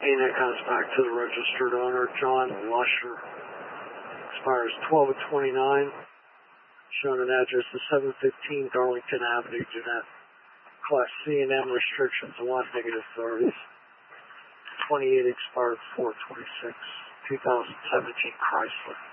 And it comes back to the registered owner, John Lusher. Expires 12/29. Showing an address of 715 Darlington Avenue, Jeanette. Class C and M restrictions, 1 negative 30s. 28 expired 4/26. 2017 Chrysler.